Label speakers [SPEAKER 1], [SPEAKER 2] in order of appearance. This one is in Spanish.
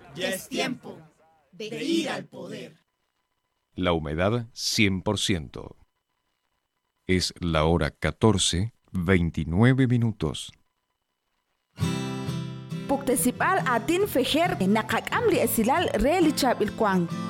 [SPEAKER 1] Ya es tiempo de ir al poder.
[SPEAKER 2] La humedad 100%. Es la hora 14:29 minutos.
[SPEAKER 3] Puktesipal atin feher nakakam li asilal relichab ilkwang.